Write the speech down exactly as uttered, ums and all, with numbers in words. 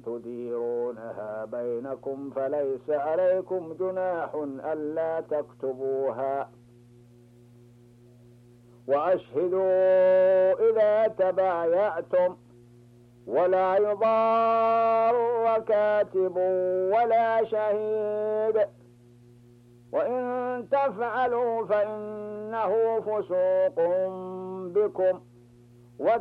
تديرونها بينكم فليس عليكم جناح ألا تكتبوها وأشهدوا إذا تبايعتم ولا يضار كاتب ولا شهيد وإن تفعلوا فإنه فسوق بكم